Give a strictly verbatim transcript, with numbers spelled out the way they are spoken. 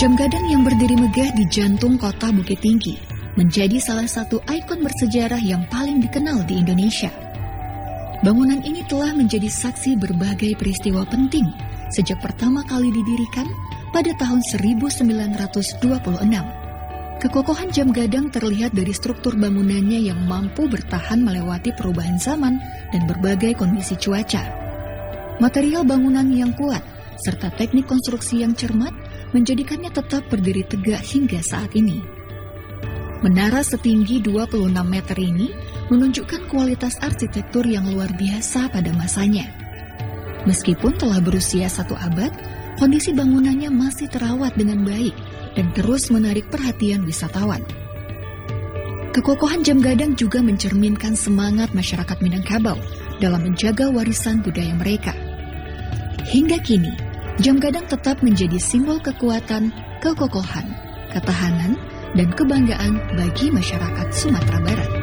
Jam gadang yang berdiri megah di jantung kota Bukit Tinggi menjadi salah satu ikon bersejarah yang paling dikenal di Indonesia. Bangunan ini telah menjadi saksi berbagai peristiwa penting sejak pertama kali didirikan pada tahun seribu sembilan ratus dua puluh enam. Kekokohan jam gadang terlihat dari struktur bangunannya yang mampu bertahan melewati perubahan zaman dan berbagai kondisi cuaca. Material bangunan yang kuat serta teknik konstruksi yang cermat menjadikannya tetap berdiri tegak hingga saat ini. Menara setinggi dua puluh enam meter ini menunjukkan kualitas arsitektur yang luar biasa pada masanya. Meskipun telah berusia satu abad, kondisi bangunannya masih terawat dengan baik dan terus menarik perhatian wisatawan. Kekokohan jam gadang juga mencerminkan semangat masyarakat Minangkabau dalam menjaga warisan budaya mereka. Hingga kini, jam gadang tetap menjadi simbol kekuatan, kekokohan, ketahanan, dan kebanggaan bagi masyarakat Sumatera Barat.